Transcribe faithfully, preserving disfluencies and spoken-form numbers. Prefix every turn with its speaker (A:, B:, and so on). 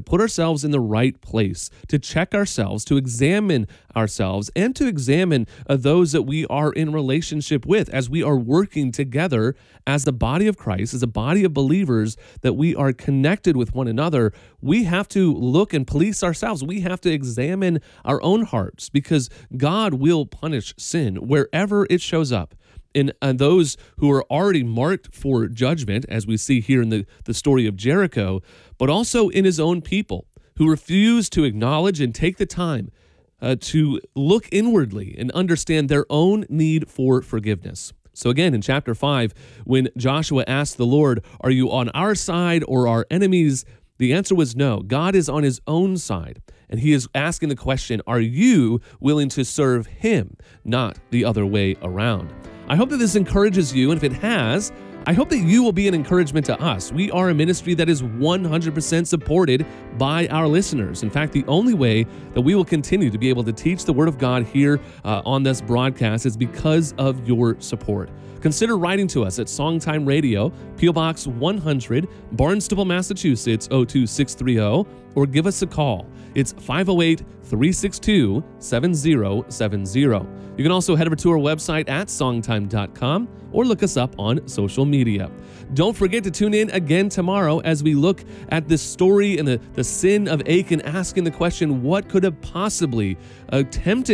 A: put ourselves in the right place, to check ourselves, to examine ourselves, and to examine uh, those that we are in relationship with as we are working together as the body of Christ, as a body of believers, that we are connected with one another. We have to look and police ourselves. We have to examine our own hearts, because God will punish sin wherever it shows up. And, and those who are already marked for judgment, as we see here in the, the story of Jericho, but also in his own people who refuse to acknowledge and take the time uh, to look inwardly and understand their own need for forgiveness. So again, in chapter five, when Joshua asked the Lord, "Are you on our side or our enemies?" the answer was no. God is on his own side. And he is asking the question, are you willing to serve him, not the other way around? I hope that this encourages you, and if it has, I hope that you will be an encouragement to us. We are a ministry that is one hundred percent supported by our listeners. In fact, the only way that we will continue to be able to teach the Word of God here uh, on this broadcast is because of your support. Consider writing to us at Songtime Radio, P O Box one hundred, Barnstable, Massachusetts, oh two six three oh, or give us a call. It's five oh eight, three six two, seven oh seven oh. You can also head over to our website at songtime dot com or look us up on social media. Don't forget to tune in again tomorrow as we look at this story and the, the sin of Achan, asking the question, what could have possibly uh, tempted